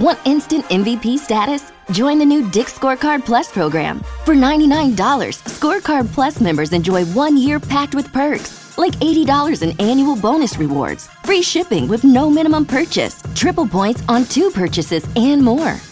Want instant MVP status? Join the new Dick's Scorecard Plus program. For $99, Scorecard Plus members enjoy 1 year packed with perks, like $80 in annual bonus rewards, free shipping with no minimum purchase, triple points on 2 purchases, and more.